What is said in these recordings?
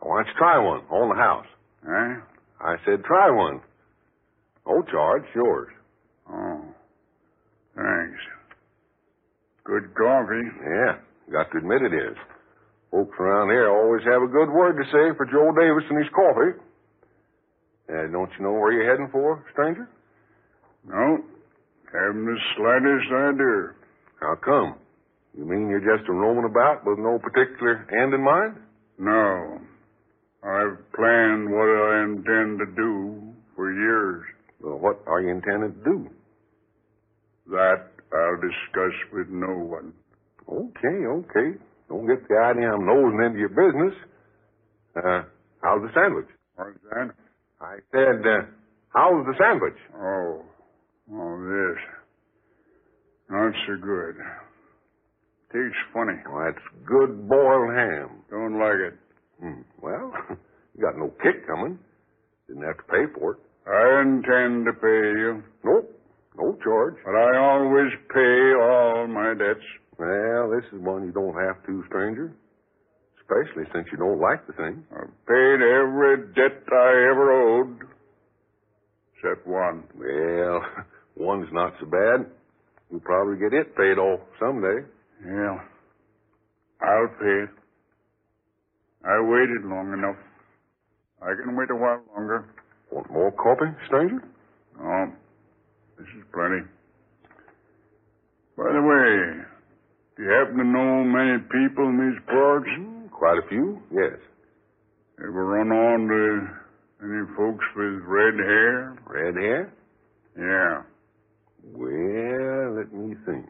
Why don't you try one on the house? Huh? I said try one. No charge, yours. Oh, thanks. Good coffee. Yeah, got to admit it is. Folks around here always have a good word to say for Joe Davis and his coffee. Don't you know where you're heading for, stranger? No, haven't the slightest idea. How come? You mean you're just roaming about with no particular end in mind? No. I've planned what I intend to do for years. Well, what are you intending to do? That I'll discuss with no one. Okay. Don't get the idea I'm nosing into your business. How's the sandwich? What's that? I said, how's the sandwich? Oh, this. Not so good. Tastes funny. Well, that's good boiled ham. Don't like it. Well, you got no kick coming. Didn't have to pay for it. I intend to pay you. Nope, no charge. But I always pay all my debts. Well, this is one you don't have to, stranger. Especially since you don't like the thing. I've paid every debt I ever owed. Except one. Well, one's not so bad. You'll probably get it paid off someday. Yeah. I'll pay it. I waited long enough. I can wait a while longer. Want more coffee, stranger? No. This is plenty. By the way, do you happen to know many people in these parts? Quite a few, yes. Ever run on to any folks with red hair? Red hair? Yeah. Well, let me think.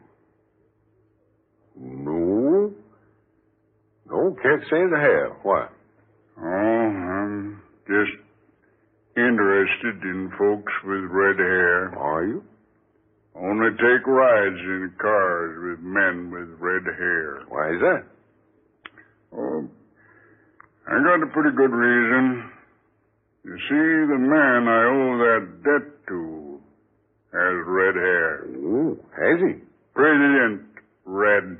No, can't say that I have. Why? Oh, I'm just interested in folks with red hair. Are you? Only take rides in cars with men with red hair. Why is that? Oh, I got a pretty good reason. You see, the man I owe that debt to has red hair. Ooh, has he? President Red.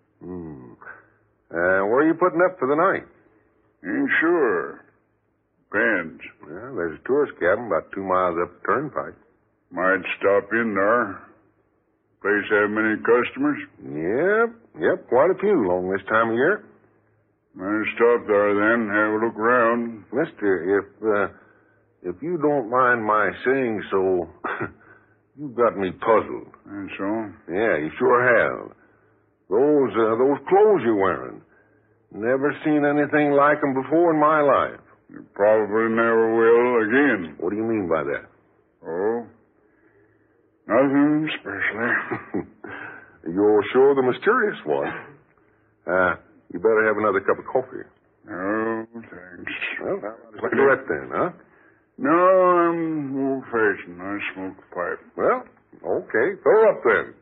Where are you putting up for the night? Ain't sure. Depends. Well, there's a tourist cabin about 2 miles up the turnpike. Might stop in there. Place have many customers? Yep, quite a few along this time of year. Might stop there then, have a look around. Mister, if you don't mind my saying so, you've got me puzzled. And so? Yeah, you sure have. Those clothes you're wearing. Never seen anything like them before in my life. You probably never will again. What do you mean by that? Oh? Nothing especially. You're sure the mysterious one. You better have another cup of coffee. No, thanks. Well, cigarette then, huh? No, I'm old-fashioned. I smoke a pipe. Well, okay. Fill up then.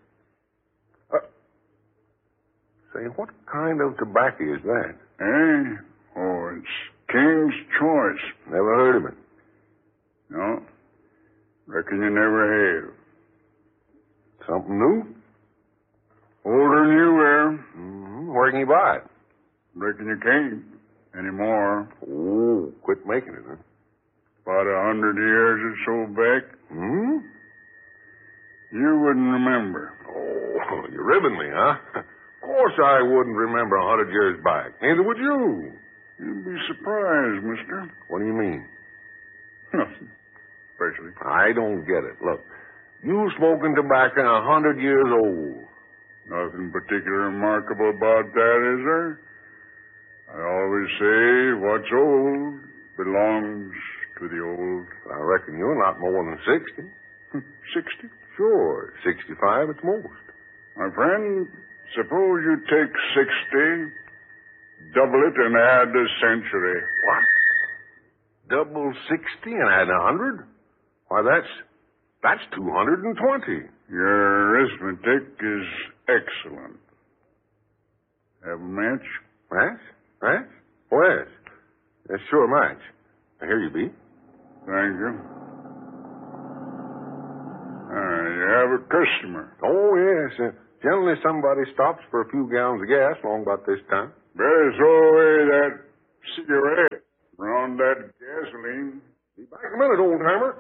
Say, what kind of tobacco is that? Eh? Oh, it's King's Choice. Never heard of it. No? Reckon you never have. Something new? Older than you were. Where can you buy it? Reckon you can't anymore. Oh, quit making it, huh? About 100 years or so back. You wouldn't remember. Oh, you're ribbing me, huh? Of course I wouldn't remember 100 years back. Neither would you. You'd be surprised, mister. What do you mean? Nothing. Especially. I don't get it. Look, you smoking tobacco 100 years old. Nothing particularly remarkable about that, is there? I always say what's old belongs to the old. I reckon you're not more than 60. 60? Sure, 65 at most. My friend, suppose you take 60, double it, and add a century. What? Double 60 and add 100? Why, that's 220. Your arithmetic is excellent. Have a match? Match? Oh, yes. That's sure a match. Here you be. Thank you. You have a customer. Oh, yes. Generally, somebody stops for a few gallons of gas along about this time. Better throw away that cigarette. on that gasoline. Be back in a minute, old-timer.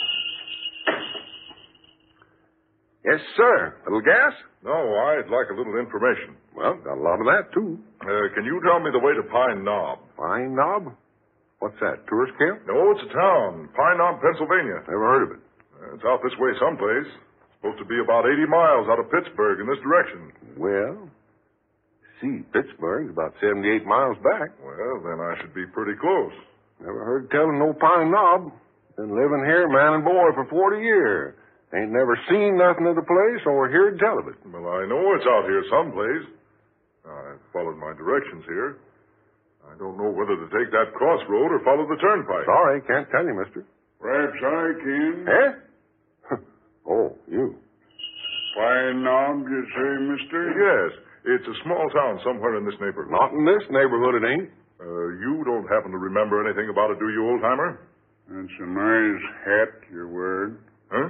Yes, sir. Little gas? No, I'd like a little information. Well, got a lot of that, too. Can you tell me the way to Pine Knob? Pine Knob? What's that, tourist camp? No, it's a town. Pine Knob, Pennsylvania. Never heard of it. It's out this way someplace. Supposed to be about 80 miles out of Pittsburgh in this direction. Well, see, Pittsburgh's about 78 miles back. Well, then I should be pretty close. Never heard tell of no Pine Knob. Been living here, man and boy, for 40 years. Ain't never seen nothing of the place or heard tell of it. Well, I know it's out here someplace. I followed my directions here. I don't know whether to take that crossroad or follow the turnpike. Sorry, can't tell you, mister. Perhaps I can. Eh? Oh, you. Pine Knob, you say, mister? Yes, it's a small town somewhere in this neighborhood. Not in this neighborhood, it ain't. You don't happen to remember anything about it, do you, old-timer? That's a nice hat you're wearing. Huh?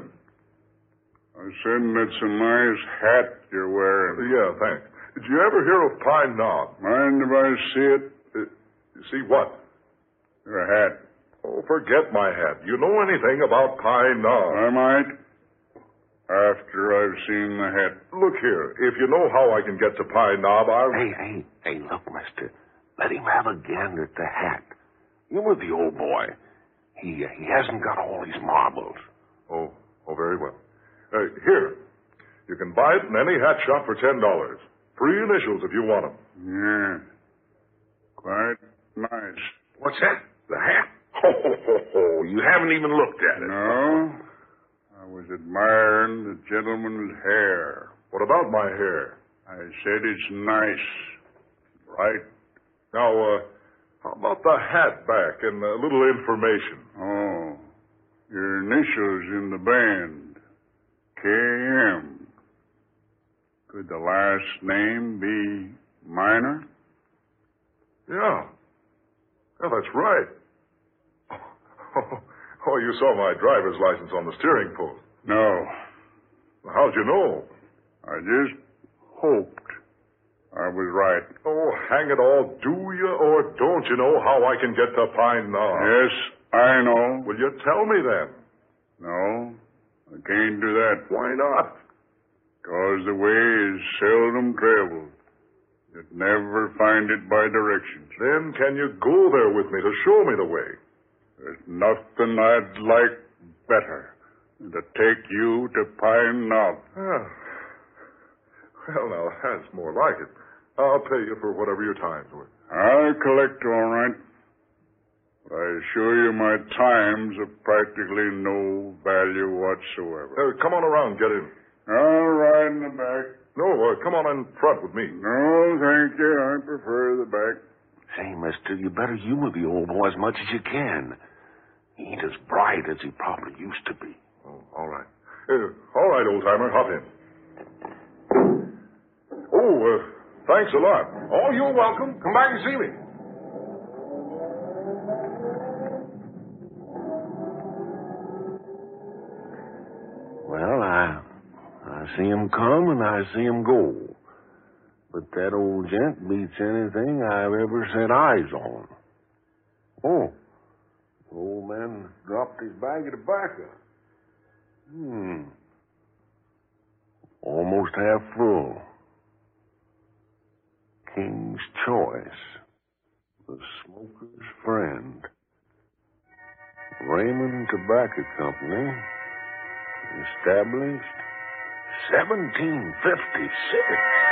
I said that's a nice hat you're wearing. Yeah, thanks. Did you ever hear of Pine Knob? Mind if I see it? See what? Your hat. Oh, forget my hat. You know anything about Pine Knob? I might. After I've seen the hat. Look here. If you know how I can get to Pine Knob, I'll... Hey, look, mister. Let him have a gander at the hat. You with the old boy. He hasn't got all these marbles. Oh, very well. Here. You can buy it in any hat shop for $10. Free initials if you want them. Yeah. Quite nice. What's that? The hat? Ho. You haven't even looked at it. No. I was admiring the gentleman's hair. What about my hair? I said it's nice. Right? Now, how about the hat back and a little information? Oh. Your initials in the band. K.M. Could the last name be Minor? Yeah. Yeah, that's right. Oh, you saw my driver's license on the steering post. No. How'd you know? I just hoped I was right. Oh, hang it all. Do you or don't you know how I can get to Pine Knob? Yes, I know. Will you tell me then? No, I can't do that. Why not? 'Cause the way is seldom traveled. You'd never find it by directions. Then can you go there with me to show me the way? There's nothing I'd like better than to take you to Pine Knob. Ah. Well, now, that's more like it. I'll pay you for whatever your time's worth. I'll collect all right. But I assure you my time's of practically no value whatsoever. Come on around, get in. I'll ride in the back. No, come on in front with me. No, thank you. I prefer the back. Say, mister, you better humor the old boy as much as you can. He ain't as bright as he probably used to be. Oh, all right. All right, old-timer, hop in. Oh, thanks a lot. Oh, you're welcome. Come back and see me. Well, I see him come and I see him go. But that old gent beats anything I've ever set eyes on. Oh, the old man dropped his bag of tobacco. Almost half full. King's Choice. The smoker's friend. Raymond Tobacco Company. Established 1756.